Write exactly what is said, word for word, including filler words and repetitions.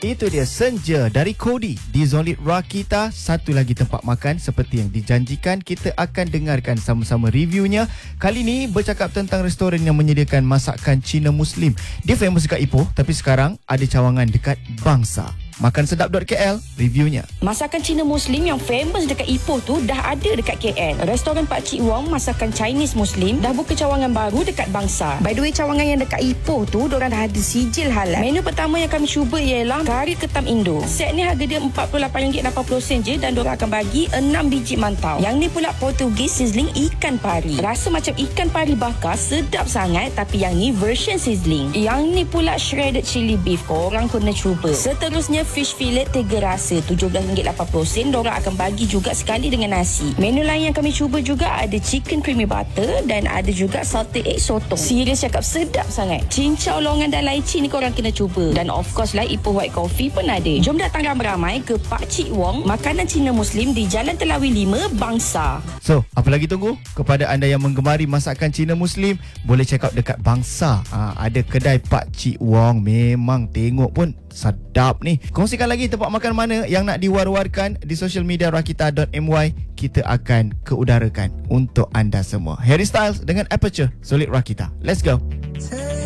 Itu dia Senja dari Kodi di Zonlit Rakita. Satu lagi tempat makan seperti yang dijanjikan, kita akan dengarkan sama-sama reviewnya. Kali ni bercakap tentang restoran yang menyediakan masakan Cina Muslim. Dia famous dekat Ipoh, tapi sekarang ada cawangan dekat Bangsa. Makan Sedap .K L reviewnya. Masakan Cina Muslim yang famous dekat Ipoh tu dah ada dekat K L. Restoran Pak Cik Wong masakan Chinese Muslim dah buka cawangan baru dekat Bangsa. By the way, cawangan yang dekat Ipoh tu diorang dah ada sijil halal. Menu pertama yang kami cuba ialah kari ketam Indo. Set ni harga dia empat puluh lapan ringgit lapan puluh sen je dan diorang akan bagi enam biji mantau. Yang ni pula Portugese sizzling ikan pari. Rasa macam ikan pari bakar, sedap sangat, tapi yang ni version sizzling. Yang ni pula shredded chili beef. Korang kena cuba. Seterusnya fish fillet tiga rasa tujuh belas ringgit lapan puluh sen. Diorang akan bagi juga sekali dengan nasi. Menu lain yang kami cuba juga ada chicken creamy butter dan ada juga salted egg sotong. Serius cakap sedap sangat. Cincau, longan dan laici ni korang kena cuba. Dan of course lah Ipoh white coffee pun ada. Jom datang ramai-ramai ke Pak Cik Wong makanan Cina Muslim di Jalan Telawi lima, Bangsa. So, apa lagi tunggu? Kepada anda yang menggemari masakan Cina Muslim, boleh check out dekat Bangsa. Ha, ada kedai Pak Cik Wong. Memang tengok pun sedap ni. Kongsikan lagi tempat makan mana yang nak diwar-warkan di social media rakita dot my. Kita akan keudarakan untuk anda semua. Harry Styles dengan Aperture, Zonlit Rakita. Let's go.